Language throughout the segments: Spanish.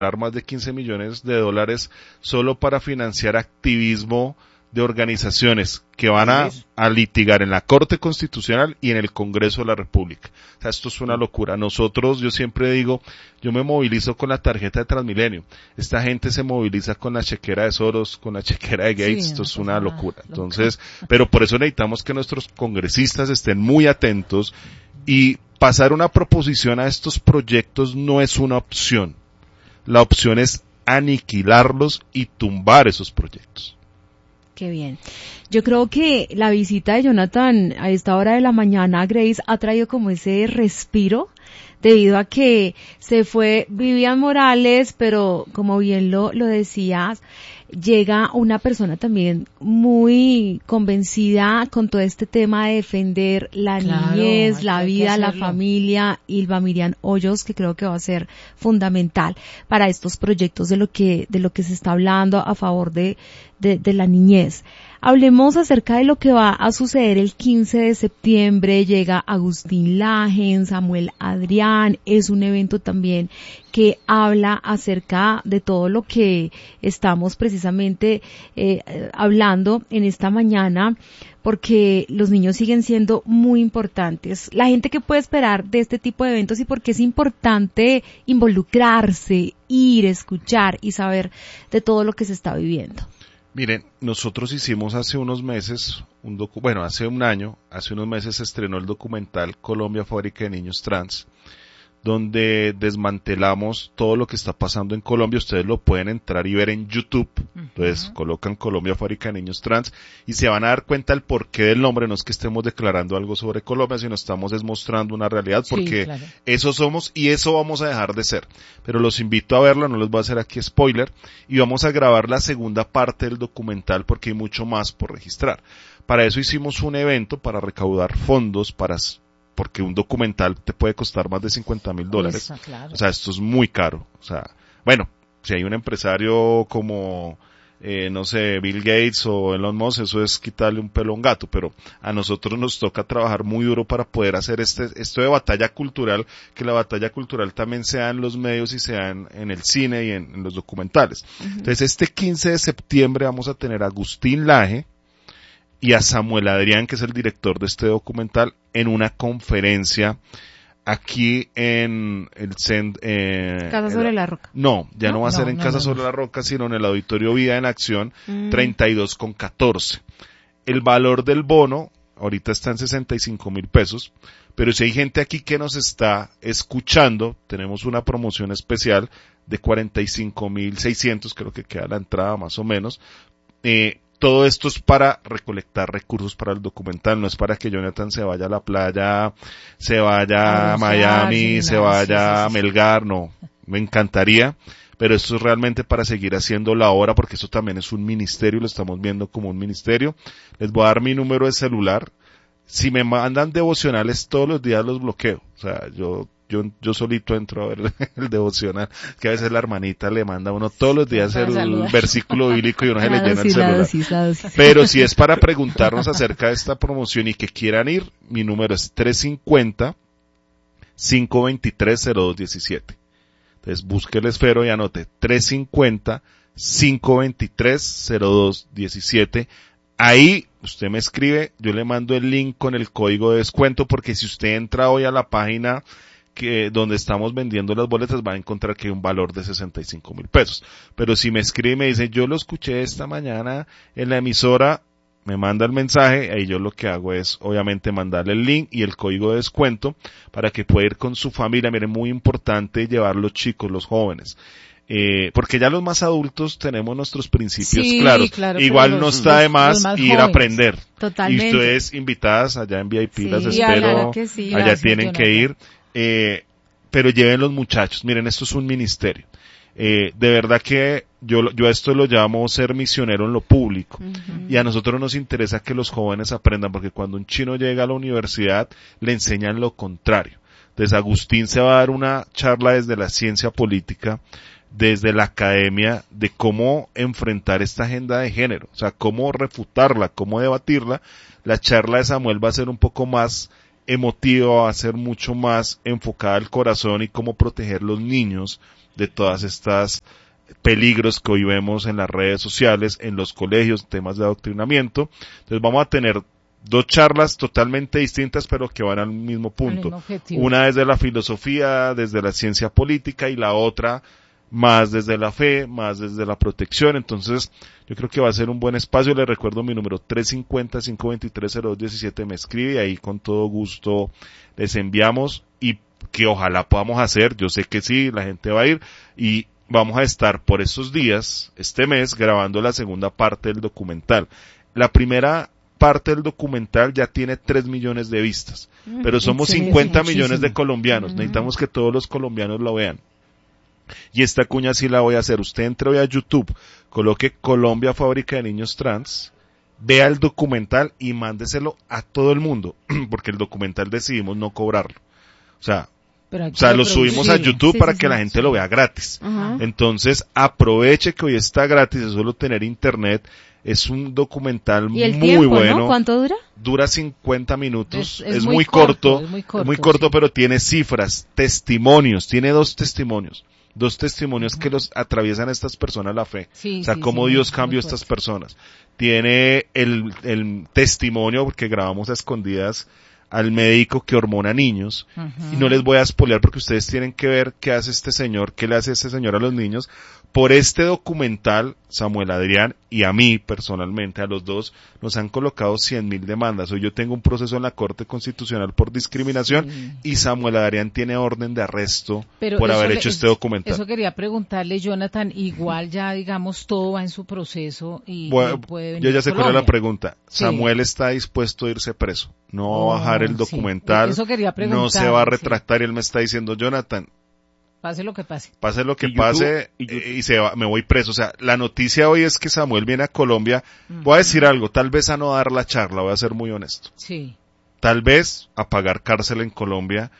más de $15 millones solo para financiar activismo de organizaciones que van a litigar en la Corte Constitucional y en el Congreso de la República. O sea, esto es una locura. Nosotros, yo siempre digo, yo me movilizo con la tarjeta de Transmilenio. Esta gente se moviliza con la chequera de Soros, con la chequera de Gates. Esto es una locura. Entonces, pero por eso necesitamos que nuestros congresistas estén muy atentos y pasar una proposición a estos proyectos no es una opción. La opción es aniquilarlos y tumbar esos proyectos. Qué bien. Yo creo que la visita de Jonathan a esta hora de la mañana a Grace ha traído como ese respiro, debido a que se fue Vivian Morales, pero como bien lo decías, llega una persona también muy convencida con todo este tema de defender la niñez, la vida, la familia, Ylva Miriam Hoyos, que creo que va a ser fundamental para estos proyectos de lo que se está hablando a favor de la niñez. Hablemos acerca de lo que va a suceder el 15 de septiembre. Llega Agustín Laje, Samuel Adrián. Es un evento también que habla acerca de todo lo que estamos precisamente hablando en esta mañana, porque los niños siguen siendo muy importantes. La gente que puede esperar de este tipo de eventos y por qué es importante involucrarse, ir, escuchar y saber de todo lo que se está viviendo. Miren, nosotros hicimos hace unos meses, hace unos meses se estrenó el documental Colombia, Fábrica de Niños Trans, donde desmantelamos todo lo que está pasando en Colombia. Ustedes lo pueden entrar y ver en YouTube. Entonces colocan Colombia, Fábrica de Niños Trans y se van a dar cuenta el porqué del nombre. No es que estemos declarando algo sobre Colombia, sino estamos mostrando una realidad, porque eso somos y eso vamos a dejar de ser. Pero los invito a verlo, no les voy a hacer aquí spoiler, y vamos a grabar la segunda parte del documental porque hay mucho más por registrar. Para eso hicimos un evento para recaudar fondos porque un documental te puede costar más de $50,000. Claro. O sea, esto es muy caro. O sea, bueno, si hay un empresario como, Bill Gates o Elon Musk, eso es quitarle un pelo a un gato, pero a nosotros nos toca trabajar muy duro para poder hacer esto de batalla cultural, que la batalla cultural también sea en los medios y sea en el cine y en los documentales. Entonces, este 15 de septiembre vamos a tener a Agustín Laje y a Samuel Adrián, que es el director de este documental, en una conferencia aquí en el Casa sobre la Roca. No, ya no va a ser en Casa sobre la Roca, sino en el Auditorio Vida en Acción, 32,14. El valor del bono ahorita está en $65,000, pero si hay gente aquí que nos está escuchando, tenemos una promoción especial de 45,600, creo que queda la entrada más o menos. Todo esto es para recolectar recursos para el documental, no es para que Jonathan se vaya a la playa, se vaya a Miami, se vaya a Melgar, no, me encantaría, pero esto es realmente para seguir haciendo la obra, porque esto también es un ministerio, lo estamos viendo como un ministerio. Les voy a dar mi número de celular. Si me mandan devocionales todos los días los bloqueo, o sea, yo solito entro a ver el devocional, que a veces la hermanita le manda a uno todos los días el versículo bíblico y uno se le llena el celular. Pero si es para preguntarnos acerca de esta promoción y que quieran ir, mi número es 350-523-0217. Entonces busque el esfero y anote 350-523-0217. Ahí usted me escribe, yo le mando el link con el código de descuento, porque si usted entra hoy a la página donde estamos vendiendo las boletas, va a encontrar que hay un valor de $65,000. Pero si me escribe y me dice, yo lo escuché esta mañana en la emisora, me manda el mensaje, ahí yo lo que hago es obviamente mandarle el link y el código de descuento para que pueda ir con su familia. Miren, muy importante llevar los chicos, los jóvenes. Porque ya los más adultos tenemos nuestros principios claros. Igual no está de más ir a aprender. Totalmente. Y ustedes invitadas allá en VIP, las espero. Allá tienen que ir. Pero lleven los muchachos. Miren, esto es un ministerio. De verdad que yo a esto lo llamo ser misionero en lo público. Y a nosotros nos interesa que los jóvenes aprendan, porque cuando un chino llega a la universidad, le enseñan lo contrario. Entonces Agustín se va a dar una charla desde la ciencia política, desde la academia, de cómo enfrentar esta agenda de género, o sea, cómo refutarla, cómo debatirla. La charla de Samuel va a ser un poco más emotiva, va a ser mucho más enfocada al corazón y cómo proteger los niños de todas estas peligros que hoy vemos en las redes sociales, en los colegios, temas de adoctrinamiento. Entonces vamos a tener dos charlas totalmente distintas, pero que van al mismo punto. Una desde la filosofía, desde la ciencia política, y la otra más desde la fe, más desde la protección. Entonces yo creo que va a ser un buen espacio. Les recuerdo mi número 350-523-0217, me escribe y ahí con todo gusto les enviamos, y que ojalá podamos hacer, yo sé que sí, la gente va a ir, y vamos a estar por estos días, este mes, grabando la segunda parte del documental. La primera parte del documental ya tiene 3 millones de vistas, pero somos 50 millones de colombianos, necesitamos que todos los colombianos lo vean. Y esta cuña sí la voy a hacer. Usted entre hoy a YouTube, coloque Colombia Fábrica de Niños Trans, vea el documental y mándeselo a todo el mundo, porque el documental decidimos no cobrarlo. O sea, lo subimos a YouTube para que la gente lo vea gratis. Entonces, aproveche que hoy está gratis, es solo tener internet. Es un documental ¿Y el muy tiempo, bueno. ¿no? ¿Cuánto dura? Dura 50 minutos. Es muy corto, es muy corto, sí. Pero tiene cifras, testimonios. Tiene dos testimonios que los atraviesan a estas personas la fe. Sí, o sea, cómo Dios cambió a estas personas. Tiene el testimonio, porque grabamos a escondidas, al médico que hormona niños, y no les voy a spoilear porque ustedes tienen que ver qué hace este señor, qué le hace este señor a los niños. Por este documental, Samuel Adrián y a mí personalmente, a los dos, nos han colocado 100.000 demandas. Hoy yo tengo un proceso en la Corte Constitucional por discriminación, y Samuel Adrián tiene orden de arresto por haber hecho este documental. Eso quería preguntarle, Jonathan, igual ya digamos todo va en su proceso y puede venir yo ya sé cuál es la pregunta. Sí. Samuel está dispuesto a irse preso, no va a bajar el documental, eso quería preguntar, no se va a retractar, y él me está diciendo, Jonathan, pase lo que pase. Pase lo que pase, y me voy preso. O sea, la noticia hoy es que Samuel viene a Colombia. Voy a decir algo, tal vez a no dar la charla, voy a ser muy honesto. Sí. Tal vez a pagar cárcel en Colombia,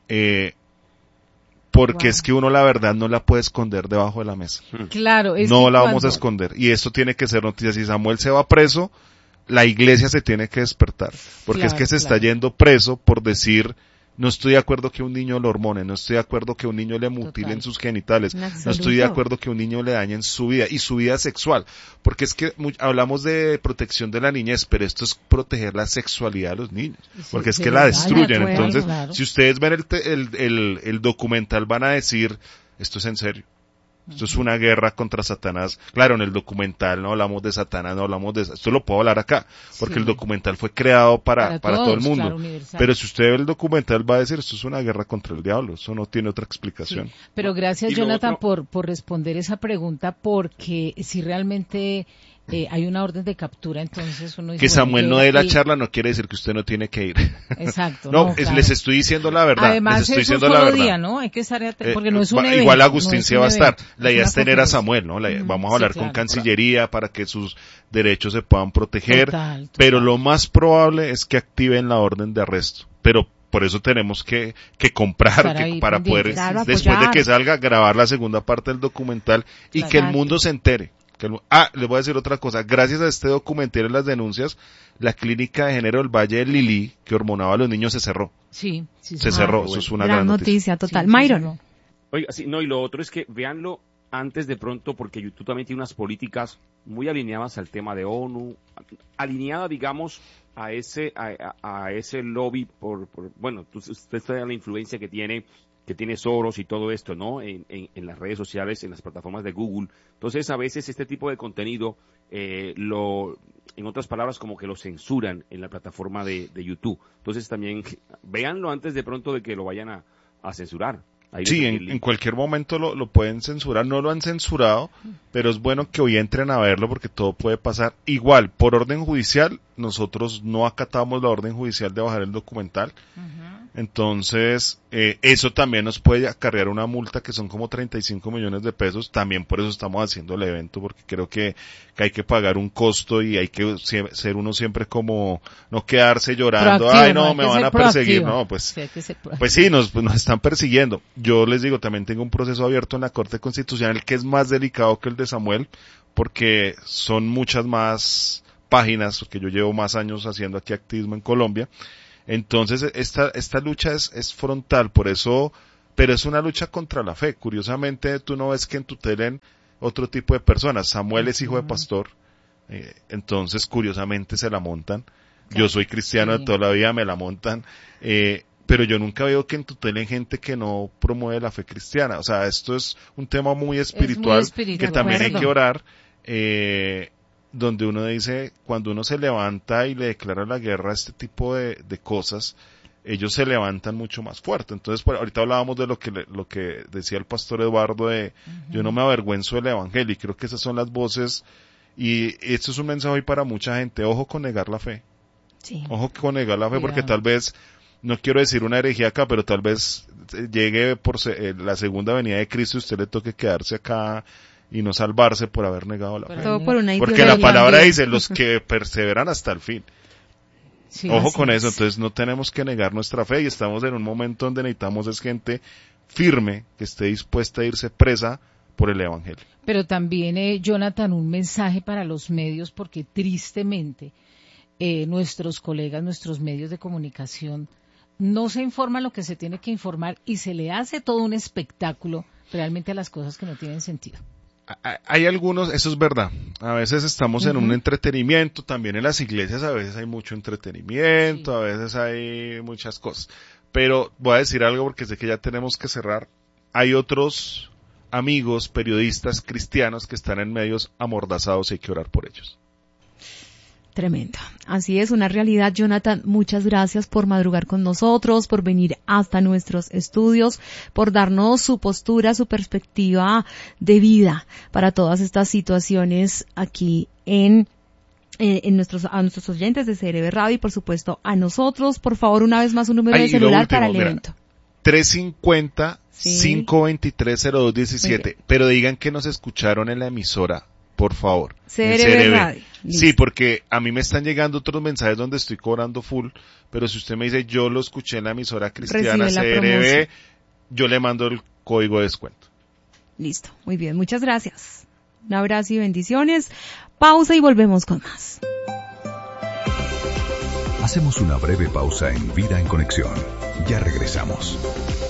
porque es que uno la verdad no la puede esconder debajo de la mesa. Claro. No la vamos a esconder. Y esto tiene que ser noticia. Si Samuel se va preso, la iglesia se tiene que despertar. Porque es que se está yendo preso por decir... No estoy de acuerdo que un niño lo hormone, no estoy de acuerdo que un niño le mutilen sus genitales, no estoy de acuerdo que un niño le dañen su vida y su vida sexual, porque es que hablamos de protección de la niñez, pero esto es proteger la sexualidad de los niños, porque es que la destruyen. Entonces, si ustedes ven el documental, van a decir, esto es en serio. Esto es una guerra contra Satanás. Claro, en el documental no hablamos de Satanás, no hablamos de eso. Esto lo puedo hablar acá, porque el documental fue creado para todo el mundo. Claro, pero si usted ve el documental va a decir, esto es una guerra contra el diablo. Eso no tiene otra explicación. Sí. Pero gracias, Jonathan, por responder esa pregunta, porque si realmente... hay una orden de captura, entonces uno dice... Que Samuel no dé la charla no quiere decir que usted no tiene que ir. Exacto. Claro. Les estoy diciendo la verdad. Además, les estoy es un diciendo solo día, ¿no? Hay que estar porque no es un evento. Igual Agustín no sí va a estar. La idea es tener a conferencia. Samuel, ¿no? Vamos a hablar con Cancillería para que sus derechos se puedan proteger. Total. Pero lo más probable es que activen la orden de arresto. Pero por eso tenemos que comprar para poder, después de que salga, grabar la segunda parte del documental y que el mundo se entere. Les voy a decir otra cosa. Gracias a este documental y las denuncias, la clínica de género del Valle del Lili, que hormonaba a los niños, se cerró. Sí. Se cerró. Eso es una gran noticia. Total. Myron. Oiga, sí, no, y lo otro es que véanlo antes de pronto, porque YouTube también tiene unas políticas muy alineadas al tema de ONU, alineada, digamos, a ese lobby bueno, usted sabe la influencia que tiene Soros y todo esto, ¿no? En las redes sociales, en las plataformas de Google. Entonces, a veces este tipo de contenido, en otras palabras, como que lo censuran en la plataforma de YouTube. Entonces, también véanlo antes de pronto de que lo vayan a censurar. Sí, en cualquier momento lo pueden censurar. No lo han censurado, pero es bueno que hoy entren a verlo porque todo puede pasar. Igual, por orden judicial, nosotros no acatamos la orden judicial de bajar el documental. Entonces, eso también nos puede acarrear una multa que son como 35 millones de pesos. También por eso estamos haciendo el evento, porque creo que hay que pagar un costo y hay que ser uno siempre como, no quedarse llorando, proactivo, ay no, me van a perseguir, no, pues sí, nos están persiguiendo. Yo les digo, también tengo un proceso abierto en la Corte Constitucional que es más delicado que el de Samuel, porque son muchas más páginas, porque yo llevo más años haciendo aquí activismo en Colombia. Entonces, esta lucha es frontal, por eso, pero es una lucha contra la fe. Curiosamente, tú no ves que entutelen otro tipo de personas. Samuel es hijo de pastor, entonces, curiosamente, se la montan. Yo soy cristiano de toda la vida, me la montan, pero yo nunca veo que entutelen gente que no promueve la fe cristiana. O sea, esto es un tema muy espiritual, que también hay que orar, donde uno dice, cuando uno se levanta y le declara la guerra a este tipo de cosas, ellos se levantan mucho más fuerte. Entonces, ahorita hablábamos de lo que decía el pastor Eduardo de, yo no me avergüenzo del evangelio, y creo que esas son las voces, y esto es un mensaje hoy para mucha gente, ojo con negar la fe. Sí. Ojo con negar la fe, porque tal vez, no quiero decir una herejía acá, pero tal vez llegue por la segunda venida de Cristo y usted le toque quedarse acá y no salvarse por haber negado la fe. Todo por una porque la palabra dice, los que perseveran hasta el fin. Sí, ojo con eso, entonces no tenemos que negar nuestra fe y estamos en un momento donde necesitamos es gente firme que esté dispuesta a irse presa por el evangelio. Pero también, Jonathan, un mensaje para los medios, porque tristemente nuestros colegas, nuestros medios de comunicación, no se informan lo que se tiene que informar y se le hace todo un espectáculo realmente a las cosas que no tienen sentido. Hay algunos, eso es verdad, a veces estamos en un entretenimiento, también en las iglesias a veces hay mucho entretenimiento, a veces hay muchas cosas, pero voy a decir algo porque sé que ya tenemos que cerrar. Hay otros amigos, periodistas cristianos que están en medios amordazados y hay que orar por ellos. Tremendo. Así es, una realidad. Jonathan, muchas gracias por madrugar con nosotros, por venir hasta nuestros estudios, por darnos su postura, su perspectiva de vida para todas estas situaciones aquí a nuestros oyentes de CRB Radio y por supuesto a nosotros. Por favor, una vez más un número de celular para el evento. 350-523-0217, pero digan que nos escucharon en la emisora. Por favor. CRB Radio. Sí, porque a mí me están llegando otros mensajes donde estoy cobrando full, pero si usted me dice, yo lo escuché en la emisora cristiana CRB, yo le mando el código de descuento. Listo, muy bien, muchas gracias. Un abrazo y bendiciones. Pausa y volvemos con más. Hacemos una breve pausa en Vida en Conexión. Ya regresamos.